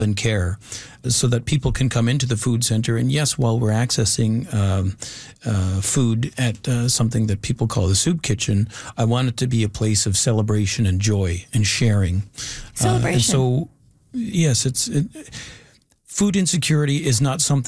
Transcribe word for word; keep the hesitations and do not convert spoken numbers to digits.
and care so that people can come into the food center. And yes, while we're accessing um, uh, food at uh, something that people call the soup kitchen, I want it to be a place of celebration and joy and sharing. Celebration. Uh, and so, yes, it's it, food insecurity is not something